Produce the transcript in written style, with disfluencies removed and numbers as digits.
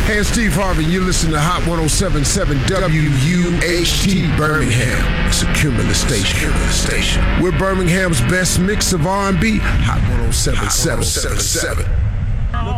Hey, it's Steve Harvey. You listen to Hot 107.7 WUHT Birmingham. It's a Cumulus station. We're Birmingham's best mix of R&B. Hot 107.7.